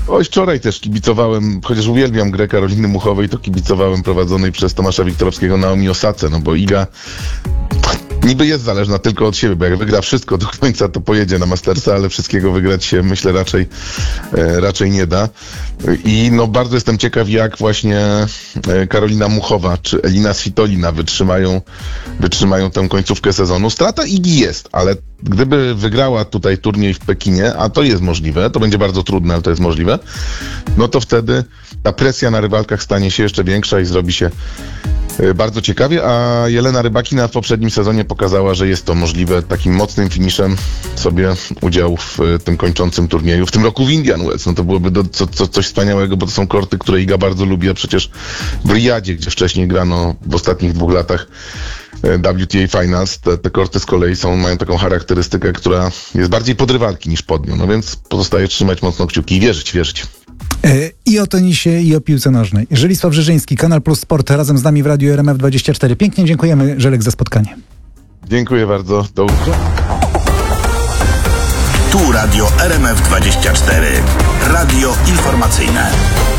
Oj, wczoraj też kibicowałem, chociaż uwielbiam grę Karoliny Muchowej, to kibicowałem prowadzonej przez Tomasza Wiktorowskiego Naomi Osace, no bo Iga niby jest zależna tylko od siebie, bo jak wygra wszystko do końca, to pojedzie na Mastersa, ale wszystkiego wygrać się, myślę, raczej nie da. I no bardzo jestem ciekaw, jak właśnie Karolina Muchowa czy Elina Svitolina wytrzymają tę końcówkę sezonu. Strata Igi jest, ale gdyby wygrała tutaj turniej w Pekinie, a to jest możliwe, to będzie bardzo trudne, ale to jest możliwe, no to wtedy ta presja na rywalkach stanie się jeszcze większa i zrobi się bardzo ciekawie, a Jelena Rybakina w poprzednim sezonie pokazała, że jest to możliwe. Takim mocnym finiszem sobie udział w tym kończącym turnieju. W tym roku w Indian Wells. No to byłoby coś wspaniałego, bo to są korty, które Iga bardzo lubi, a przecież w Riyadzie, gdzie wcześniej grano w ostatnich 2 latach WTA Finals, te korty z kolei mają taką charakterystykę, która jest bardziej pod rywalki niż pod nią. No więc pozostaje trzymać mocno kciuki i wierzyć. I o tenisie, i o piłce nożnej. Żelisław Brzeżyński, Kanal Plus Sport, razem z nami w Radiu RMF24. Pięknie dziękujemy, Żelek, za spotkanie. Dziękuję bardzo. Do usłyszenia. Tu Radio RMF24. Radio informacyjne.